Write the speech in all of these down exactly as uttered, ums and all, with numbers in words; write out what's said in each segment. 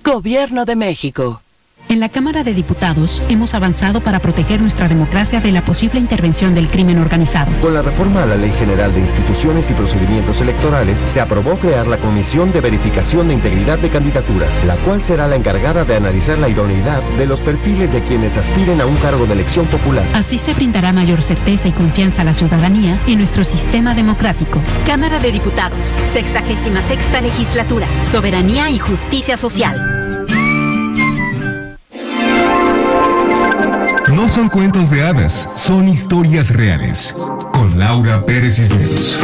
Gobierno de México. En la Cámara de Diputados hemos avanzado para proteger nuestra democracia de la posible intervención del crimen organizado. Con la reforma a la Ley General de Instituciones y Procedimientos Electorales, se aprobó crear la Comisión de Verificación de Integridad de Candidaturas, la cual será la encargada de analizar la idoneidad de los perfiles de quienes aspiren a un cargo de elección popular. Así se brindará mayor certeza y confianza a la ciudadanía en nuestro sistema democrático. Cámara de Diputados, sexagésima sexta legislatura, soberanía y justicia social. No son cuentos de hadas, son historias reales. Con Laura Pérez Cisneros.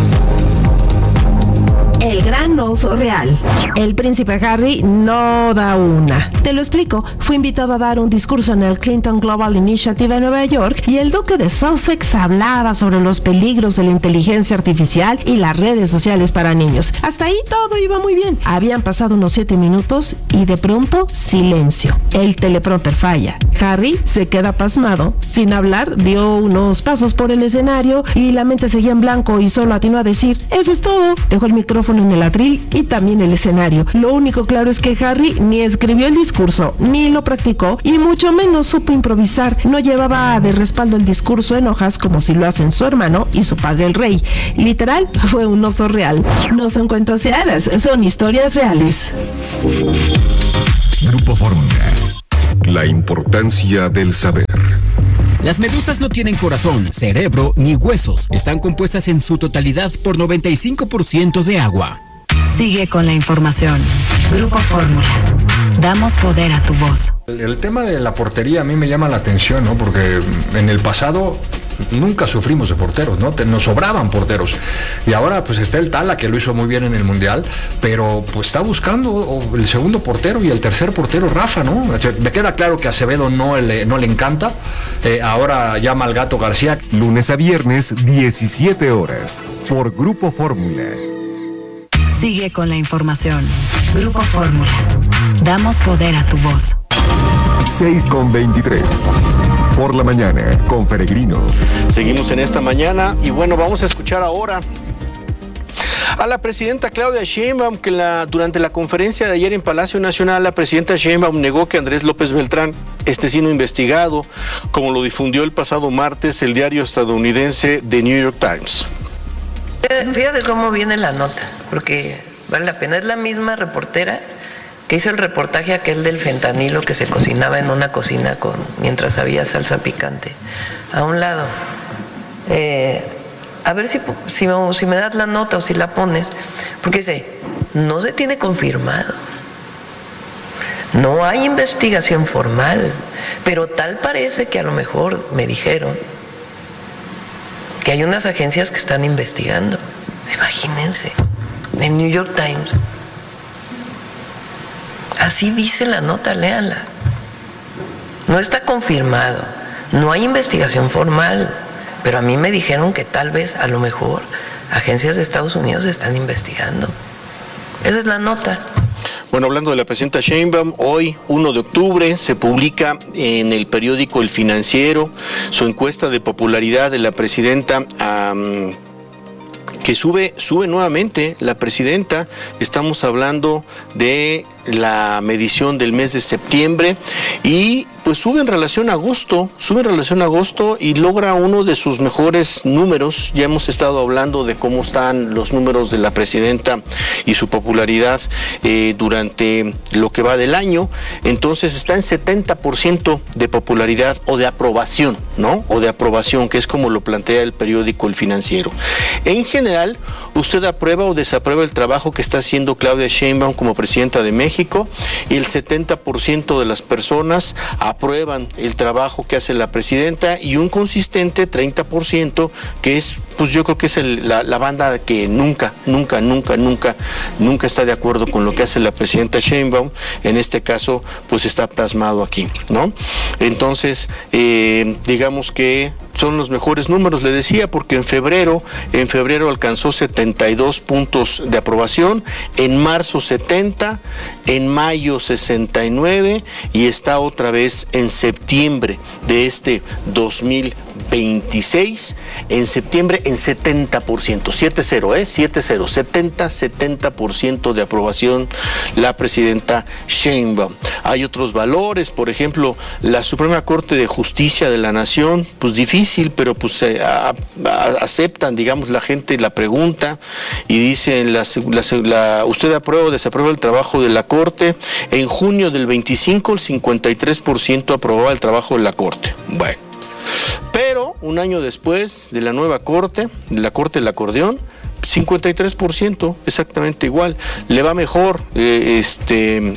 El gran oso real. El príncipe Harry no da una. Te lo explico. Fue invitado a dar un discurso en el Clinton Global Initiative en Nueva York y el duque de Sussex hablaba sobre los peligros de la inteligencia artificial y las redes sociales para niños. Hasta ahí todo iba muy bien. Habían pasado unos siete minutos y de pronto silencio. El teleprompter falla. Harry se queda pasmado. Sin hablar, dio unos pasos por el escenario y la mente seguía en blanco y solo atinó a decir: eso es todo. Dejó el micrófono en el atril y también el escenario. Lo único claro es que Harry ni escribió el discurso, ni lo practicó, y mucho menos supo improvisar. No llevaba de respaldo el discurso en hojas como si lo hacen su hermano y su padre el rey. Literal, fue un oso real. No son cuentos de hadas, son historias reales. Grupo Fórmula. La importancia del saber. Las medusas no tienen corazón, cerebro ni huesos. Están compuestas en su totalidad por noventa y cinco por ciento de agua. Sigue con la información. Grupo Fórmula. Damos poder a tu voz. El, el tema de la portería a mí me llama la atención, ¿no? Porque en el pasado nunca sufrimos de porteros, ¿no? Nos sobraban porteros. Y ahora pues está el Tala, que lo hizo muy bien en el Mundial, pero pues está buscando el segundo portero y el tercer portero, Rafa, ¿no? Me queda claro que a Acevedo no le, no le encanta. Eh, ahora llama al Gato García. Lunes a viernes, diecisiete horas, por Grupo Fórmula. Sigue con la información. Grupo Fórmula. Damos poder a tu voz. seis con veintitrés. Por la mañana, con Peregrino. Seguimos en esta mañana y bueno, vamos a escuchar ahora a la presidenta Claudia Sheinbaum, que la, durante la conferencia de ayer en Palacio Nacional, la presidenta Sheinbaum negó que Andrés López Beltrán esté siendo investigado, como lo difundió el pasado martes el diario estadounidense The New York Times. Fíjate cómo viene la nota, porque vale la pena. Es la misma reportera que hizo el reportaje aquel del fentanilo que se cocinaba en una cocina con mientras había salsa picante. A un lado. Eh, a ver si, si, me, si me das la nota o si la pones, porque dice, no se tiene confirmado. No hay investigación formal, pero tal parece que a lo mejor me dijeron que hay unas agencias que están investigando. Imagínense, el New York Times. Así dice la nota, léanla. No está confirmado, no hay investigación formal, pero a mí me dijeron que tal vez, a lo mejor, agencias de Estados Unidos están investigando. Esa es la nota. Bueno, hablando de la presidenta Sheinbaum, hoy, uno de octubre, se publica en el periódico El Financiero su encuesta de popularidad de la presidenta, um, que sube, sube nuevamente la presidenta. Estamos hablando de la medición del mes de septiembre y pues sube en relación a agosto, sube en relación a agosto y logra uno de sus mejores números. Ya hemos estado hablando de cómo están los números de la presidenta y su popularidad eh, durante lo que va del año. Entonces está en setenta por ciento de popularidad o de aprobación, ¿no? O de aprobación, que es como lo plantea el periódico El Financiero. En general, ¿usted aprueba o desaprueba el trabajo que está haciendo Claudia Sheinbaum como presidenta de México? Y el setenta por ciento de las personas aprueban el trabajo que hace la presidenta y un consistente treinta por ciento que es, pues yo creo que es el, la, la banda que nunca, nunca, nunca, nunca, nunca está de acuerdo con lo que hace la presidenta Sheinbaum. En este caso, pues está plasmado aquí, ¿no? Entonces, eh, digamos que son los mejores números, le decía, porque en febrero, en febrero alcanzó setenta y dos puntos de aprobación, en marzo setenta, en mayo sesenta y nueve y está otra vez en septiembre de este dos mil veintiséis, en septiembre en setenta por ciento, siete cero, ¿eh? siete cero, setenta, setenta por ciento de aprobación la presidenta Sheinbaum. Hay otros valores, por ejemplo, la Suprema Corte de Justicia de la Nación, pues difícil, pero pues eh, a, a, aceptan, digamos, la gente la pregunta y dicen, la, la, la, ¿usted aprueba o desaprueba el trabajo de la Corte? En junio del veinticinco, el cincuenta y tres por ciento aprobaba el trabajo de la Corte. Bueno, pero un año después de la nueva Corte, de la Corte del Acordeón, cincuenta y tres por ciento, exactamente igual. Le va mejor, eh, este...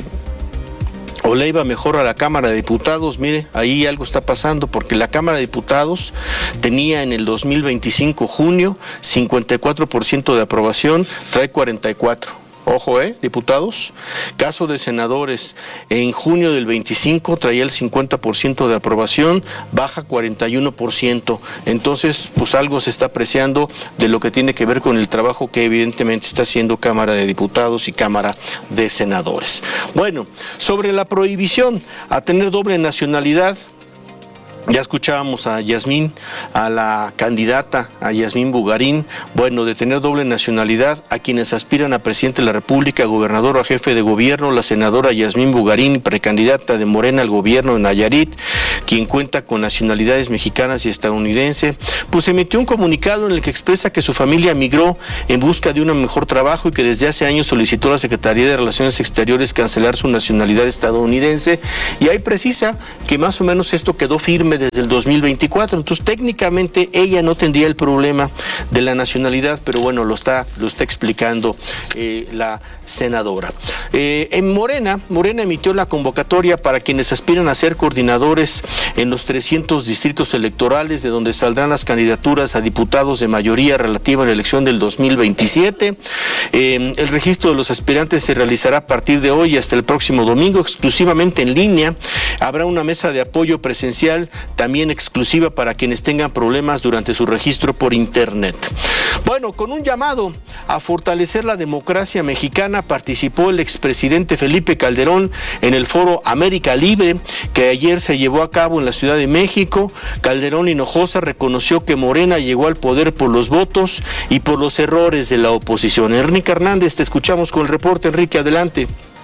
o le iba mejor a la Cámara de Diputados. Mire, ahí algo está pasando, porque la Cámara de Diputados tenía en el dos mil veinticinco, junio, cincuenta y cuatro por ciento de aprobación, trae cuarenta y cuatro. Ojo, eh, diputados. Caso de senadores, en junio del veinticinco traía el cincuenta por ciento de aprobación, baja cuarenta y uno por ciento. Entonces, pues algo se está apreciando de lo que tiene que ver con el trabajo que evidentemente está haciendo Cámara de Diputados y Cámara de Senadores. Bueno, sobre la prohibición a tener doble nacionalidad, ya escuchábamos a Yasmín, a la candidata, a Yasmín Bugarín, bueno, de tener doble nacionalidad, a quienes aspiran a presidente de la República, gobernador o a jefe de gobierno, la senadora Yasmín Bugarín, precandidata de Morena al gobierno de Nayarit, quien cuenta con nacionalidades mexicanas y estadounidense, pues emitió un comunicado en el que expresa que su familia migró en busca de un mejor trabajo y que desde hace años solicitó a la Secretaría de Relaciones Exteriores cancelar su nacionalidad estadounidense, y ahí precisa que más o menos esto quedó firme desde el dos mil veinticuatro, entonces técnicamente ella no tendría el problema de la nacionalidad, pero bueno, lo está, lo está explicando eh, la senadora. Eh, en Morena, Morena emitió la convocatoria para quienes aspiran a ser coordinadores en los trescientos distritos electorales, de donde saldrán las candidaturas a diputados de mayoría relativa a la elección del dos mil veintisiete. Eh, el registro de los aspirantes se realizará a partir de hoy hasta el próximo domingo, exclusivamente en línea. Habrá una mesa de apoyo presencial, también exclusiva para quienes tengan problemas durante su registro por internet. Bueno, con un llamado a fortalecer la democracia mexicana, participó el expresidente Felipe Calderón en el foro América Libre, que ayer se llevó a cabo en la Ciudad de México. Calderón Hinojosa reconoció que Morena llegó al poder por los votos y por los errores de la oposición. Enrique Hernández, te escuchamos con el reporte. Enrique, adelante.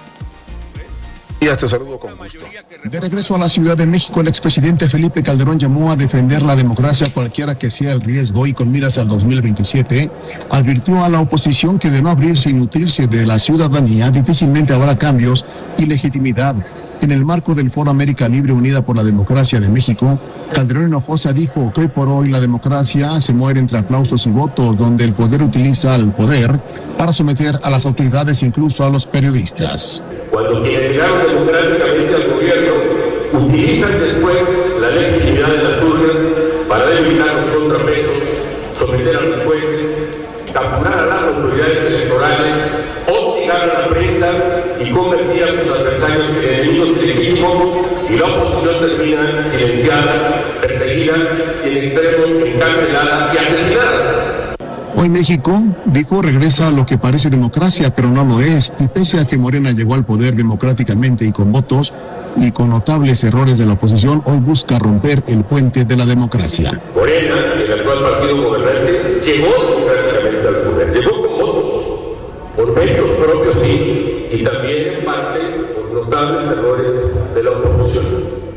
Te saludo con gusto. De regreso a la Ciudad de México, el expresidente Felipe Calderón llamó a defender la democracia cualquiera que sea el riesgo, y con miras al dos mil veintisiete, advirtió a la oposición que de no abrirse y nutrirse de la ciudadanía, difícilmente habrá cambios y legitimidad. En el marco del Foro América Libre Unida por la Democracia de México, Calderón Hinojosa dijo que hoy por hoy la democracia se muere entre aplausos y votos, donde el poder utiliza al poder para someter a las autoridades, incluso a los periodistas. Cuando quienes llegaron democráticamente al gobierno utilizan después la legitimidad de las urnas para debilitar los contrapesos, someter a los jueces, capturar a las autoridades electorales, hostigar a la prensa y convertir a sus adversarios en enemigos legítimos, y la oposición termina silenciada, perseguida y en extremos encarcelada y asesinada. Hoy México, dijo, regresa a lo que parece democracia, pero no lo es, y pese a que Morena llegó al poder democráticamente y con votos y con notables errores de la oposición, hoy busca romper el puente de la democracia. Morena, el actual partido gobernante, llegó democráticamente al poder, llegó con votos, por medios propios sí, y también en parte por notables errores de la oposición.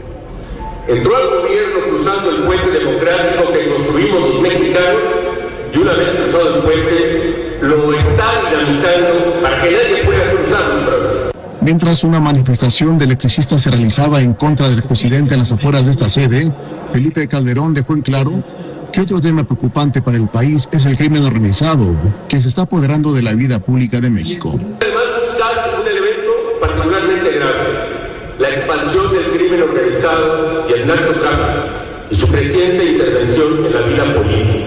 Entró al gobierno cruzando el puente democrático que construimos los mexicanos, y una vez cruzado el puente, lo está dinamitando para que nadie pueda cruzarlo otra vez. Mientras una manifestación de electricistas se realizaba en contra del presidente en las afueras de esta sede, Felipe Calderón dejó en claro que otro tema preocupante para el país es el crimen organizado, que se está apoderando de la vida pública de México. Además, un caso, un elemento particularmente grave, la expansión del crimen organizado y el narcotráfico y su creciente intervención en la vida política.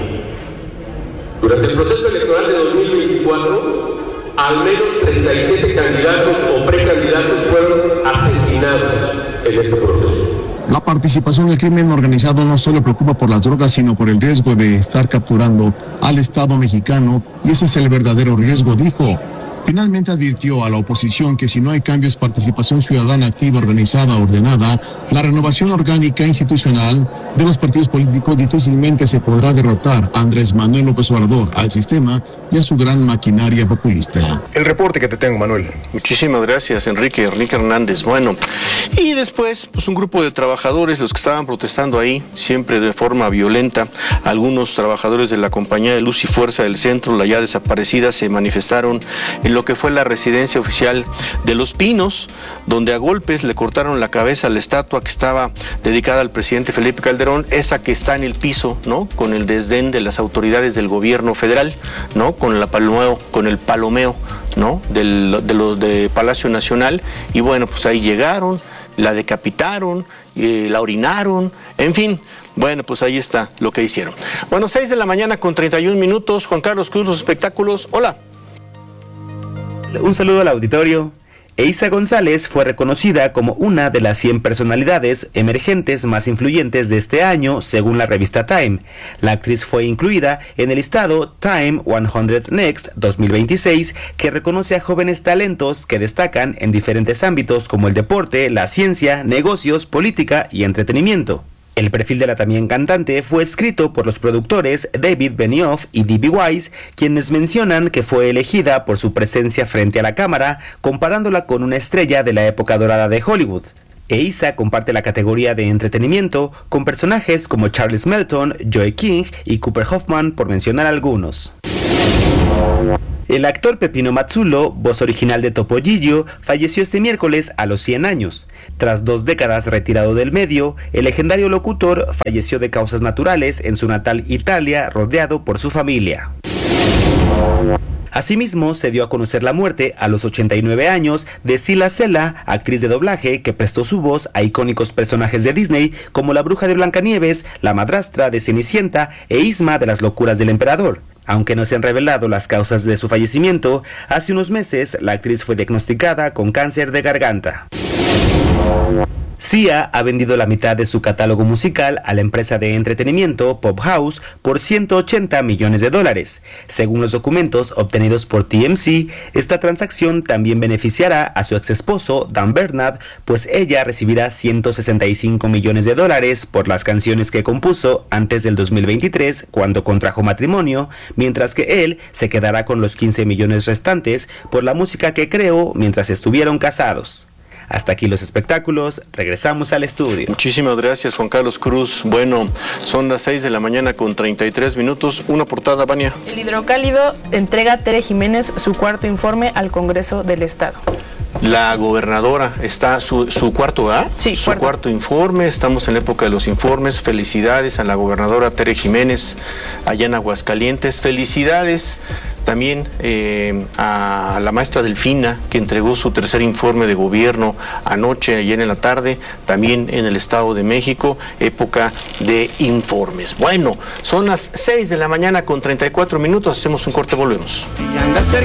Durante el proceso electoral de dos mil veinticuatro, al menos treinta y siete candidatos o precandidatos fueron asesinados en ese proceso. La participación del crimen organizado no solo preocupa por las drogas, sino por el riesgo de estar capturando al Estado mexicano, y ese es el verdadero riesgo, dijo. Finalmente advirtió a la oposición que si no hay cambios, participación ciudadana activa, organizada, ordenada, la renovación orgánica institucional de los partidos políticos difícilmente se podrá derrotar a Andrés Manuel López Obrador, al sistema y a su gran maquinaria populista. El reporte que te tengo, Manuel. Muchísimas gracias, Enrique, Enrique Hernández. Bueno, y después, pues un grupo de trabajadores, los que estaban protestando ahí, siempre de forma violenta, algunos trabajadores de la compañía de Luz y Fuerza del Centro, la ya desaparecida, se manifestaron en lo que fue la residencia oficial de Los Pinos, donde a golpes le cortaron la cabeza a la estatua que estaba dedicada al presidente Felipe Calderón, esa que está en el piso, ¿no? Con el desdén de las autoridades del gobierno federal, ¿no? Con la palomeo, con el palomeo, ¿no? Del, de lo de Palacio Nacional, y bueno, pues ahí llegaron, la decapitaron, eh, la orinaron, en fin. Bueno, pues ahí está lo que hicieron. Bueno, seis de la mañana con treinta y un minutos. Juan Carlos Cruz, los espectáculos. Hola. Un saludo al auditorio. Eiza González fue reconocida como una de las cien personalidades emergentes más influyentes de este año, según la revista Time. La actriz fue incluida en el listado Time cien Next dos mil veintiséis, que reconoce a jóvenes talentos que destacan en diferentes ámbitos como el deporte, la ciencia, negocios, política y entretenimiento. El perfil de la también cantante fue escrito por los productores David Benioff y D B Wise, quienes mencionan que fue elegida por su presencia frente a la cámara, comparándola con una estrella de la época dorada de Hollywood. Eiza comparte la categoría de entretenimiento con personajes como Charles Melton, Joey King y Cooper Hoffman, por mencionar algunos. El actor Pepino Mazzulo, voz original de Topollillo, falleció este miércoles a los cien años. Tras dos décadas retirado del medio, el legendario locutor falleció de causas naturales en su natal Italia, rodeado por su familia. Asimismo, se dio a conocer la muerte a los ochenta y nueve años de Sila Sela, actriz de doblaje que prestó su voz a icónicos personajes de Disney como la Bruja de Blancanieves, la Madrastra de Cenicienta e Isma de las Locuras del Emperador. Aunque no se han revelado las causas de su fallecimiento, hace unos meses la actriz fue diagnosticada con cáncer de garganta. Sia ha vendido la mitad de su catálogo musical a la empresa de entretenimiento Pop House por ciento ochenta millones de dólares. Según los documentos obtenidos por T M C, esta transacción también beneficiará a su exesposo Dan Bernard, pues ella recibirá ciento sesenta y cinco millones de dólares por las canciones que compuso antes del dos mil veintitrés, cuando contrajo matrimonio, mientras que él se quedará con los quince millones restantes por la música que creó mientras estuvieron casados. Hasta aquí los espectáculos, regresamos al estudio. Muchísimas gracias, Juan Carlos Cruz. Bueno, son las seis de la mañana con treinta y tres minutos. Una portada, Vania. El Hidrocálido entrega a Tere Jiménez su cuarto informe al Congreso del Estado. La gobernadora está su, su cuarto, ¿ah? Sí, su cuarto. cuarto informe. Estamos en la época de los informes. Felicidades a la gobernadora Tere Jiménez allá en Aguascalientes. Felicidades también eh, a la maestra Delfina, que entregó su tercer informe de gobierno anoche, ayer en la tarde, también en el Estado de México, época de informes. Bueno, son las seis de la mañana con treinta y cuatro minutos. Hacemos un corte, volvemos.